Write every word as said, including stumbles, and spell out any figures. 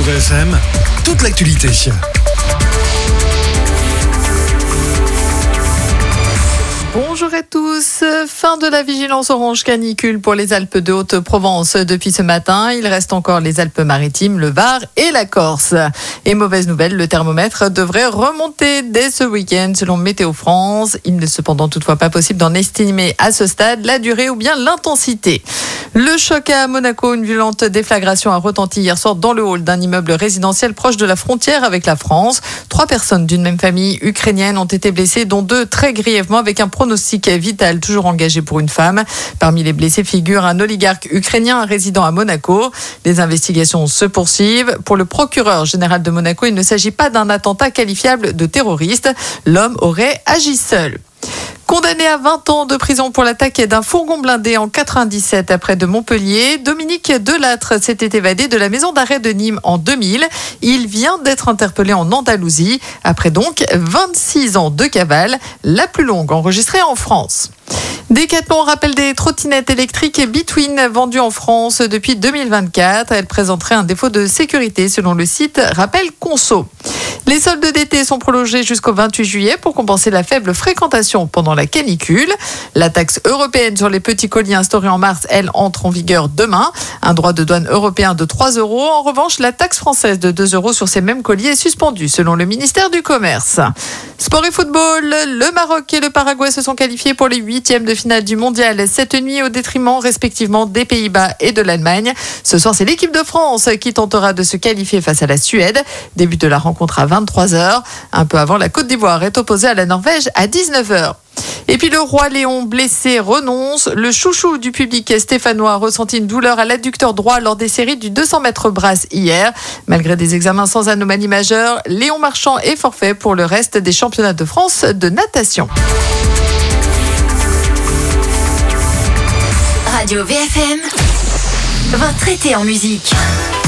V F M, toute l'actualité. Bonjour à tous, fin de la vigilance orange canicule pour les Alpes de Haute-Provence depuis ce matin. Il reste encore les Alpes-Maritimes, le Var et la Corse. Et mauvaise nouvelle, le thermomètre devrait remonter dès ce week-end selon Météo France. Il n'est cependant toutefois pas possible d'en estimer à ce stade la durée ou bien l'intensité. Le choc à Monaco, une violente déflagration a retenti hier soir dans le hall d'un immeuble résidentiel proche de la frontière avec la France. Trois personnes d'une même famille ukrainienne ont été blessées, dont deux très grièvement avec un pronostic vital toujours engagé pour une femme. Parmi les blessés figure un oligarque ukrainien résidant à Monaco. Les investigations se poursuivent. Pour le procureur général de Monaco, il ne s'agit pas d'un attentat qualifiable de terroriste. L'homme aurait agi seul. Condamné à vingt ans de prison pour l'attaque d'un fourgon blindé en quatre-vingt-dix-sept près de Montpellier, Dominique Delattre s'était évadé de la maison d'arrêt de Nîmes en deux mille. Il vient d'être interpellé en Andalousie, après donc vingt-six ans de cavale, la plus longue enregistrée en France. Decathlon rappelle des trottinettes électriques et Between vendues en France depuis deux mille vingt-quatre. Elles présenteraient un défaut de sécurité selon le site Rappel Conso. Les soldes d'été sont prolongés jusqu'au vingt-huit juillet pour compenser la faible fréquentation pendant la canicule. La taxe européenne sur les petits colis instaurée en mars, elle, entre en vigueur demain. Un droit de douane européen de trois euros. En revanche, la taxe française de deux euros sur ces mêmes colis est suspendue selon le ministère du Commerce. Sport et football, le Maroc et le Paraguay se sont qualifiés pour les huitièmes de finale du mondial cette nuit au détriment respectivement des Pays-Bas et de l'Allemagne. Ce soir, c'est l'équipe de France qui tentera de se qualifier face à la Suède. Début de la rencontre à vingt-trois heures. Un peu avant, la Côte d'Ivoire est opposée à la Norvège à dix-neuf heures. Et puis le roi Léon, blessé, renonce. Le chouchou du public stéphanois a ressenti une douleur à l'adducteur droit lors des séries du deux cents mètres brasse hier. Malgré des examens sans anomalie majeure, Léon Marchand est forfait pour le reste des championnats de France de natation. Radio V F M, votre été en musique.